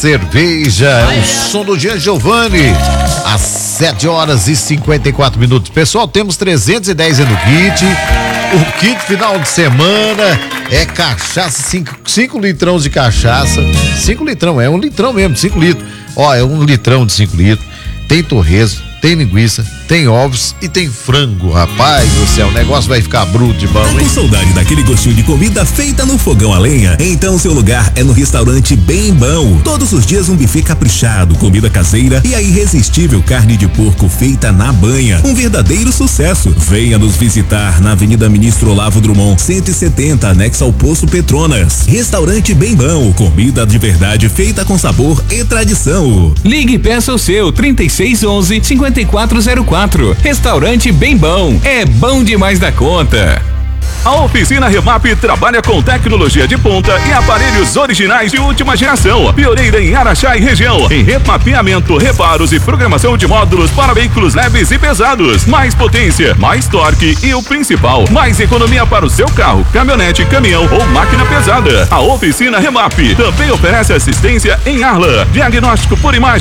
cerveja, é o som do Jean Giovanni, às 7h54. Pessoal, temos 310 no kit. O kit final de semana é cachaça, 5 litrão de cachaça. 5 litrão, é 1 litrão mesmo, 5 litros. Ó, é 1 litrão de 5 litros. Tem torresmo, tem linguiça, tem ovos e tem frango, rapaz do céu, o negócio vai ficar bruto de bom, hein? Tá com saudade daquele gostinho de comida feita no fogão a lenha? Então seu lugar é no restaurante Bem Bom. Todos os dias um buffet caprichado, comida caseira e a irresistível carne de porco feita na banha. Um verdadeiro sucesso. Venha nos visitar na Avenida Ministro Olavo Drummond, 170, anexo ao Poço Petronas. Restaurante Bem Bom, comida de verdade feita com sabor e tradição. Ligue e peça o seu 3611-5404. Restaurante Bem Bom, é bom demais da conta. A oficina Remap trabalha com tecnologia de ponta e aparelhos originais de última geração. Pioneira em Araxá e região, em remapeamento, reparos e programação de módulos para veículos leves e pesados. Mais potência, mais torque e o principal, mais economia para o seu carro, caminhonete, caminhão ou máquina pesada. A oficina Remap também oferece assistência em Arla, diagnóstico por imagem